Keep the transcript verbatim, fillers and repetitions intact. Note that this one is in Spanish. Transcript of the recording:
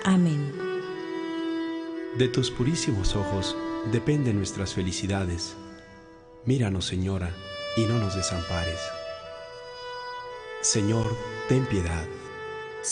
Amén. De tus purísimos ojos dependen nuestras felicidades. Míranos, Señora, y no nos desampares. Señor, ten piedad.